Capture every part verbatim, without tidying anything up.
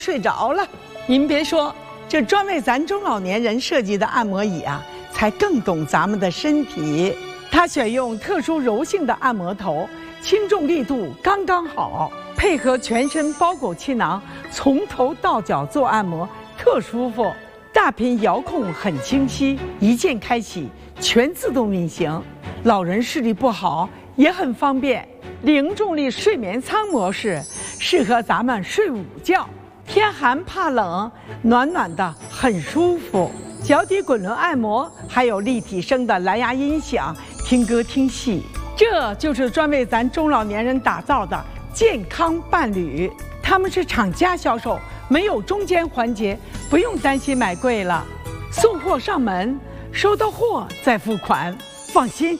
睡着了。您别说，这专为咱中老年人设计的按摩椅啊，才更懂咱们的身体。它选用特殊柔性的按摩头，轻重力度刚刚好，配合全身包裹气囊，从头到脚做按摩，特舒服。大屏遥控很清晰，一键开启，全自动运行。老人视力不好也很方便。零重力睡眠舱模式适合咱们睡午觉。天寒怕冷，暖暖的很舒服。脚底滚轮按摩，还有立体声的蓝牙音响，听歌听戏。这就是专为咱中老年人打造的健康伴侣。他们是厂家销售，没有中间环节，不用担心买贵了。送货上门，收到货再付款，放心。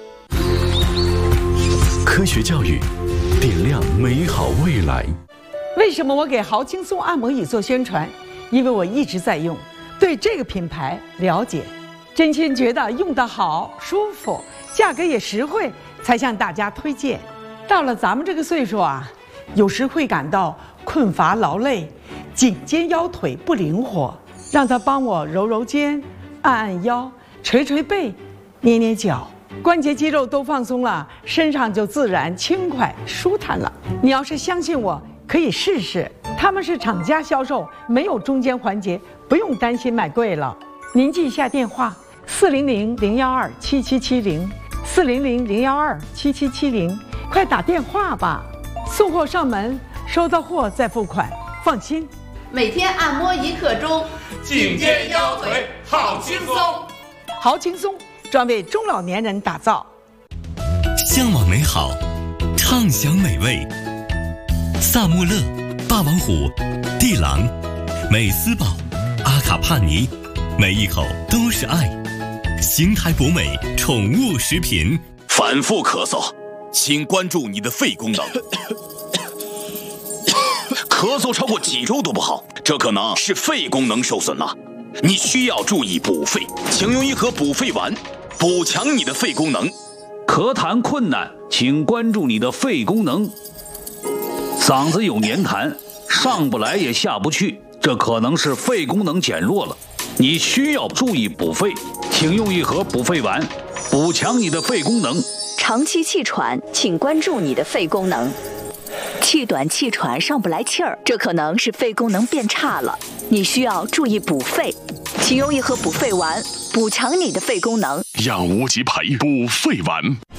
科学教育，点亮美好未来。 为什么我给豪轻松按摩椅做宣传？因为我一直在用，对这个品牌了解，真心觉得用得好、舒服，价格也实惠，才向大家推荐。到了咱们这个岁数啊，有时会感到困乏劳累，颈肩腰腿不灵活，让他帮我揉揉肩、按按腰、捶捶背、捏捏脚，关节肌肉都放松了，身上就自然轻快舒坦了。你要是相信我，可以试试。他们是厂家销售，没有中间环节，不用担心买贵了。您记一下电话：四零零零幺二七七七零，四零零零幺二七七七零，快打电话吧。送货上门，收到货再付款，放心。 每天按摩一刻钟， 颈肩腰腿好轻松。 好轻松，专为中老年人打造。 向往美好，畅享美味。萨穆勒、霸王虎、地狼、美斯宝、阿卡帕尼，每一口都是爱。邢台博美宠物食品。 反复咳嗽，请关注你的肺功能。咳嗽超过几周都不好，这可能是肺功能受损了。你需要注意补肺，请用一盒补肺丸，补强你的肺功能。 咳痰困难，请关注你的肺功能。嗓子有黏痰，上不来也下不去，这可能是肺功能减弱了。你需要注意补肺，请用一盒补肺丸，补强你的肺功能。 长期气喘，请关注你的肺功能。气短气喘上不来气儿，这可能是肺功能变差了，你需要注意补肺，请用一盒补肺丸，补强你的肺功能。 养无极培补肺丸。